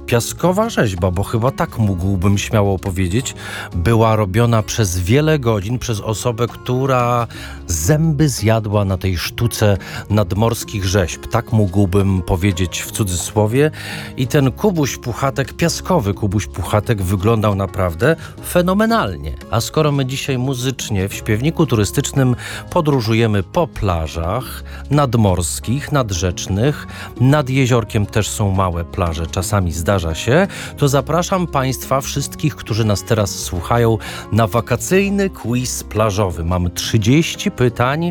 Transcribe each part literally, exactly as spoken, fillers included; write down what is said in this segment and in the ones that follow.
piaskowa rzeźba, bo chyba tak mógłbym śmiało powiedzieć, była robiona przez wiele godzin przez osobę, która zęby zjadła na tej sztuce nadmorskich rzeźb. Tak mógłbym powiedzieć w cudzysłowie. I ten Kubuś Puchatek, piaskowy Kubuś Puchatek wyglądał naprawdę fenomenalnie. A skoro my dzisiaj muzycznie w śpiewniku turystycznym podróżujemy po plażach nadmorskich, nadrzecznych, nad jeziorkiem też są małe plaże, czasami zdarza się, to zapraszam Państwa wszystkich, którzy nas teraz słuchają, na wakacyjny quiz plażowy. Mamy trzydzieści pytań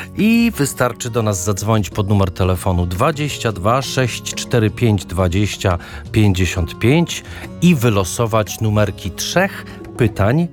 i wystarczy do nas zadzwonić pod numer telefonu dwadzieścia dwa sześćset czterdzieści pięć dwadzieścia pięćdziesiąt pięć i wylosować numerki trzech pytań,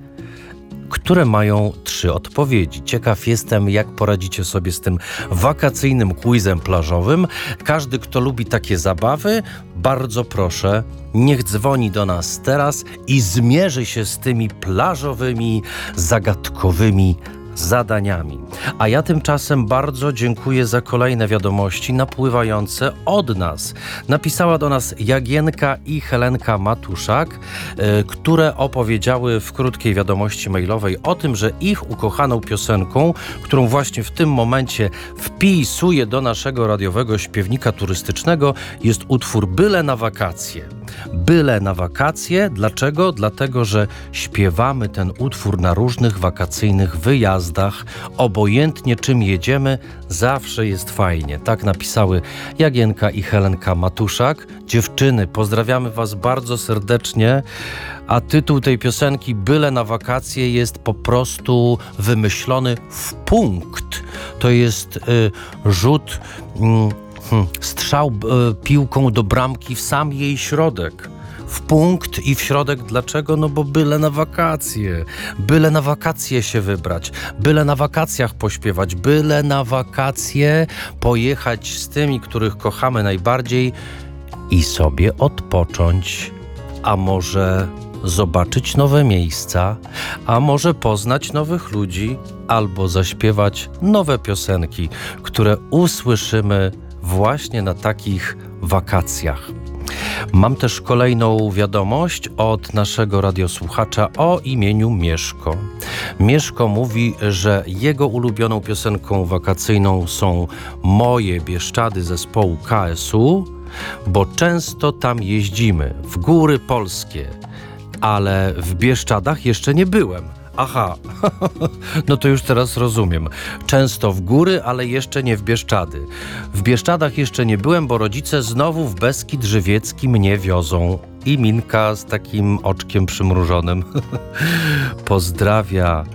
które mają trzy odpowiedzi. Ciekaw jestem, jak poradzicie sobie z tym wakacyjnym quizem plażowym. Każdy, kto lubi takie zabawy, bardzo proszę, niech dzwoni do nas teraz i zmierzy się z tymi plażowymi, zagadkowymi zadaniami. A ja tymczasem bardzo dziękuję za kolejne wiadomości napływające od nas. Napisała do nas Jagienka i Helenka Matuszak, y, które opowiedziały w krótkiej wiadomości mailowej o tym, że ich ukochaną piosenką, którą właśnie w tym momencie wpisuje do naszego radiowego śpiewnika turystycznego, jest utwór Byle na wakacje. Byle na wakacje. Dlaczego? Dlatego, że śpiewamy ten utwór na różnych wakacyjnych wyjazdach. Obojętnie czym jedziemy, zawsze jest fajnie. Tak napisały Jagienka i Helenka Matuszak. Dziewczyny, pozdrawiamy Was bardzo serdecznie. A tytuł tej piosenki Byle na wakacje jest po prostu wymyślony w punkt. To jest y, rzut... Y, Hmm, strzał e, piłką do bramki w sam jej środek. W punkt i w środek. Dlaczego? No bo byle na wakacje. Byle na wakacje się wybrać. Byle na wakacjach pośpiewać. Byle na wakacje pojechać z tymi, których kochamy najbardziej i sobie odpocząć. A może zobaczyć nowe miejsca, a może poznać nowych ludzi, albo zaśpiewać nowe piosenki, które usłyszymy właśnie na takich wakacjach. Mam też kolejną wiadomość od naszego radiosłuchacza o imieniu Mieszko. Mieszko mówi, że jego ulubioną piosenką wakacyjną są Moje Bieszczady zespołu K S U, bo często tam jeździmy, w góry polskie, ale w Bieszczadach jeszcze nie byłem. Aha, no to już teraz rozumiem. Często w góry, ale jeszcze nie w Bieszczady. W Bieszczadach jeszcze nie byłem, bo rodzice znowu w Beskid Żywiecki mnie wiozą. I Minka z takim oczkiem przymrużonym pozdrawia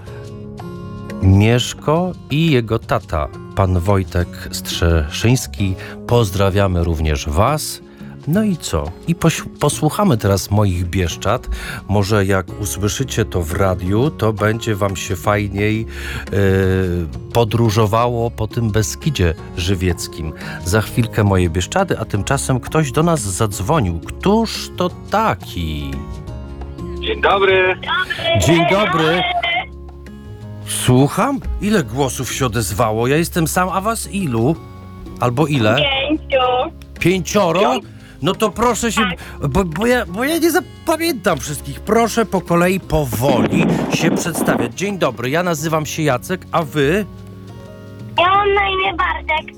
Mieszko i jego tata, pan Wojtek Strzeszyński. Pozdrawiamy również Was. No i co? I poś- posłuchamy teraz moich Bieszczad. Może jak usłyszycie to w radiu, to będzie wam się fajniej yy, podróżowało po tym Beskidzie Żywieckim. Za chwilkę moje Bieszczady, a tymczasem ktoś do nas zadzwonił. Któż to taki? Dzień dobry. Dzień dobry. Słucham? Ile głosów się odezwało? Ja jestem sam, a was ilu? Albo ile? Pięciu. Pięcioro? No to proszę się, bo, bo, ja, bo ja nie zapamiętam wszystkich. Proszę po kolei, powoli się przedstawiać. Dzień dobry, ja nazywam się Jacek, a wy? Ja mam na imię Bartek.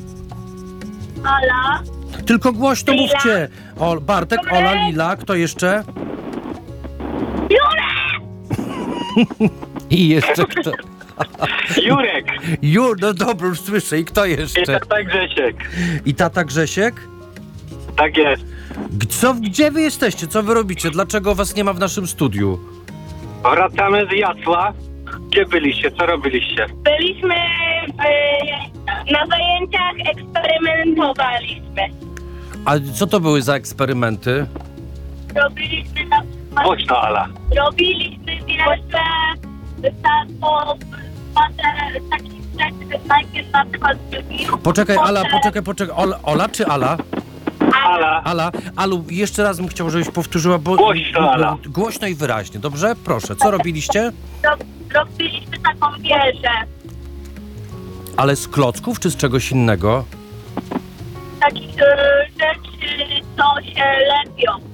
Ola. Tylko głośno Lila. mówcie. O, Bartek, Ola, Lila, kto jeszcze? Jurek! I jeszcze kto? Jurek. Jur, no dobra, już słyszę. I kto I jeszcze? tata Grzesiek. I tata Grzesiek? Tak jest. G- Co, gdzie wy jesteście? Co wy robicie? Dlaczego was nie ma w naszym studiu? Wracamy z Jasła. Gdzie byliście? Co robiliście? Byliśmy w, na zajęciach, eksperymentowaliśmy. A co to były za eksperymenty? Robiliśmy na przykład... Głośno, Ala. Robiliśmy jeszcze tato, takich rzeczy, najpierw na przykład zrobił. Poczekaj, Ala, poczekaj, poczekaj. Ola, Ola czy Ala? Ala. Ala, Alu, jeszcze raz bym chciał, żebyś powtórzyła, bo... Głośno, Ala. Głośno i wyraźnie, dobrze? Proszę, co robiliście? Robiliśmy taką wieżę. Ale z klocków czy z czegoś innego? Takich e, rzeczy, co się lepią.